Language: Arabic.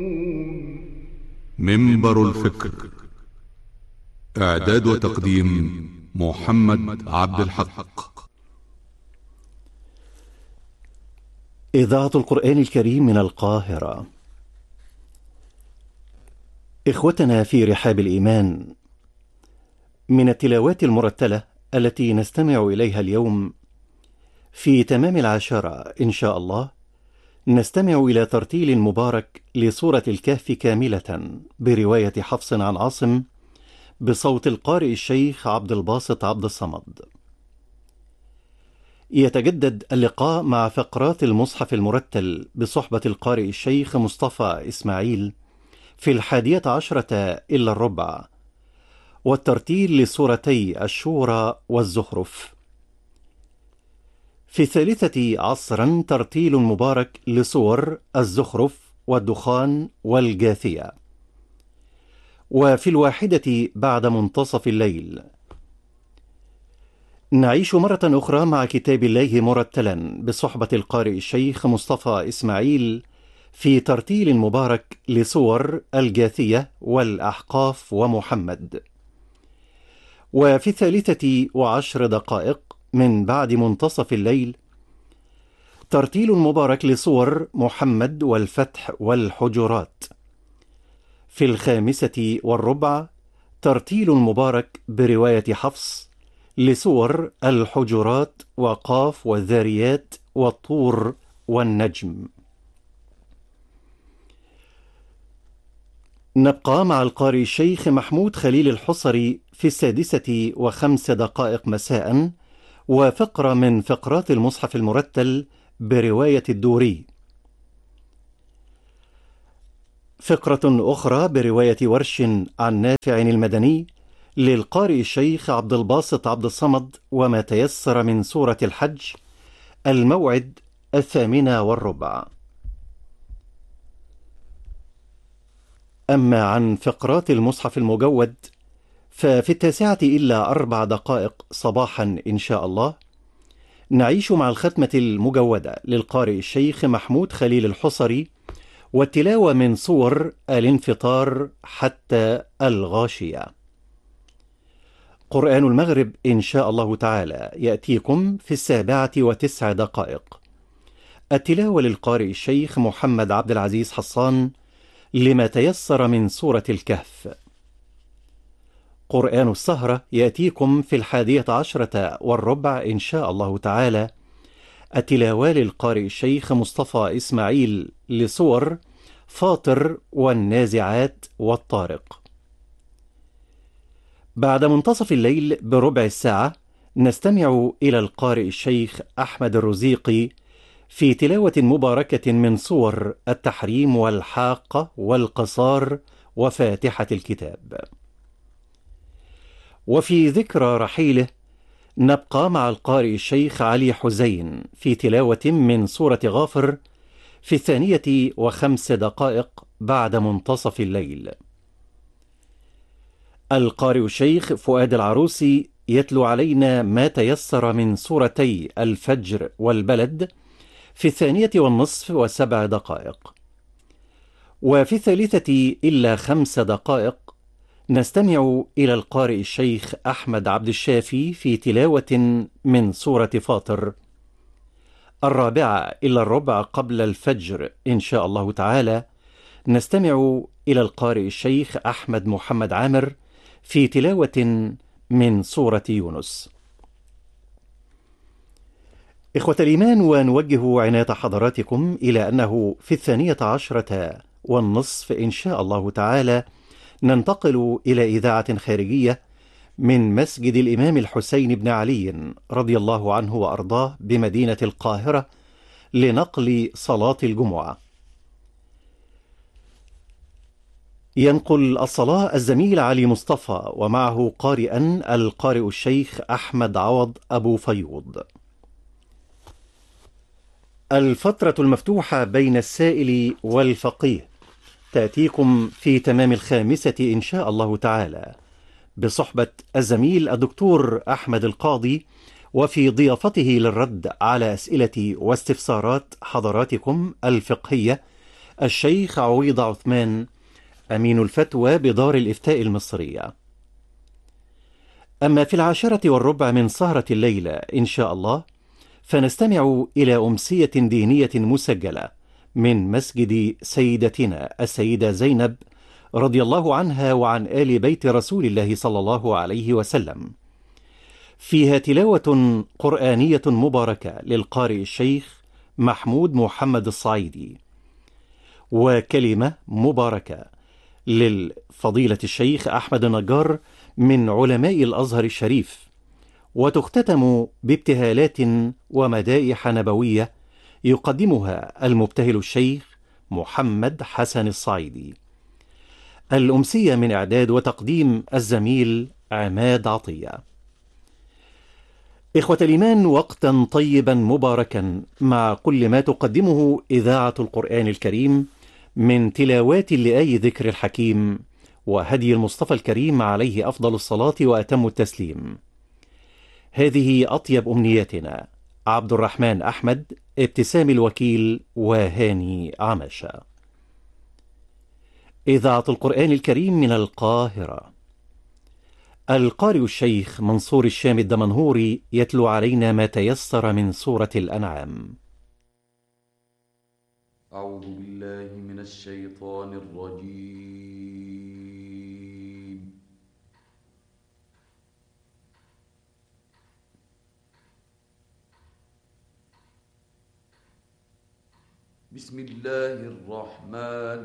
منبر الفكر. إعداد وتقديم محمد عبد الحق. إذاعة القرآن الكريم من القاهرة. إخوتنا في رحاب الإيمان، من التلاوات المرتلة التي نستمع إليها اليوم في تمام 10 إن شاء الله، نستمع إلى ترتيل مبارك لسورة الكهف كاملة برواية حفص عن عاصم بصوت القارئ الشيخ عبد الباسط عبد الصمد. يتجدد اللقاء مع فقرات المصحف المرتل بصحبة القارئ الشيخ مصطفى إسماعيل في 11 إلا الربع، والترتيل لسورتي الشورى والزخرف. في 3 عصرا ترتيل مبارك لسور الزخرف والدخان والجاثية. وفي 1 بعد منتصف الليل نعيش مرة أخرى مع كتاب الله مرتلا بصحبة القارئ الشيخ مصطفى إسماعيل في ترتيل مبارك لسور الجاثية والأحقاف ومحمد. وفي 13 من بعد منتصف الليل ترتيل مبارك لسور محمد والفتح والحجرات. في 5:15 ترتيل مبارك برواية حفص لسور الحجرات وقاف والذاريات والطور والنجم. نبقى مع القارئ الشيخ محمود خليل الحصري في 6:05 مساء، وفقرة من فقرات المصحف المرتل برواية الدوري. فقرة أخرى برواية ورش عن نافع المدني للقارئ الشيخ عبد الباسط عبد الصمد، وما تيسر من سورة الحج، الموعد 8:15. أما عن فقرات المصحف المجود ففي 9:04 صباحا إن شاء الله نعيش مع الختمة المجودة للقارئ الشيخ محمود خليل الحصري، والتلاوة من سور الانفطار حتى الغاشية. قرآن المغرب إن شاء الله تعالى يأتيكم في 7:09. التلاوة للقارئ الشيخ محمد عبد العزيز حصان لما تيسر من سورة الكهف. قرآن السهرة يأتيكم في 11:15 إن شاء الله تعالى. التلاوة للقارئ الشيخ مصطفى إسماعيل لسور فاطر والنازعات والطارق. بعد منتصف الليل بربع ساعة نستمع إلى القارئ الشيخ أحمد الرزيقي في تلاوة مباركة من سور التحريم والحاقة والقصار وفاتحة الكتاب. وفي ذكرى رحيله نبقى مع القارئ الشيخ علي حزين في تلاوة من سورة غافر في 2:05 بعد منتصف الليل. القارئ الشيخ فؤاد العروسي يتلو علينا ما تيسر من سورتي الفجر والبلد في 2:15 و7. وفي 3:05 نستمع إلى القارئ الشيخ أحمد عبد الشافي في تلاوة من سورة فاطر. 4:15 قبل الفجر إن شاء الله تعالى نستمع إلى القارئ الشيخ أحمد محمد عامر في تلاوة من سورة يونس. إخوة الإيمان، ونوجه عناية حضراتكم إلى أنه في 12:30 إن شاء الله تعالى ننتقل إلى إذاعة خارجية من مسجد الإمام الحسين بن علي رضي الله عنه وأرضاه بمدينة القاهرة لنقل صلاة الجمعة. ينقل الصلاة الزميل علي مصطفى، ومعه قارئا القارئ الشيخ أحمد عوض أبو فيوض. الفترة المفتوحة بين السائل والفقيه تأتيكم في تمام 5 إن شاء الله تعالى بصحبة الزميل الدكتور أحمد القاضي، وفي ضيافته للرد على أسئلة واستفسارات حضراتكم الفقهية الشيخ عويض عثمان، أمين الفتوى بدار الإفتاء المصرية. أما في 10:15 من سهرة الليلة إن شاء الله، فنستمع إلى أمسية دينية مسجلة من مسجد سيدتنا السيدة زينب رضي الله عنها وعن آل بيت رسول الله صلى الله عليه وسلم، فيها تلاوة قرآنية مباركة للقارئ الشيخ محمود محمد الصعيدي، وكلمة مباركة للفضيلة الشيخ أحمد النجار من علماء الأزهر الشريف، وتختتم بابتهالات ومدائح نبوية يقدمها المبتهل الشيخ محمد حسن الصعيدي. الأمسية من إعداد وتقديم الزميل عماد عطية. إخوة الإيمان، وقتا طيبا مباركا مع كل ما تقدمه إذاعة القرآن الكريم من تلاوات لآي ذكر الحكيم وهدي المصطفى الكريم عليه أفضل الصلاة وأتم التسليم. هذه أطيب أمنياتنا. عبد الرحمن أحمد، ابتسام الوكيل، وهاني عمشة. إذاعة القرآن الكريم من القاهرة. القارئ الشيخ منصور الشام الدمنهوري يتلو علينا ما تيسر من سورة الأنعام. أعوذ بالله من الشيطان الرجيم. بسم الله الرحمن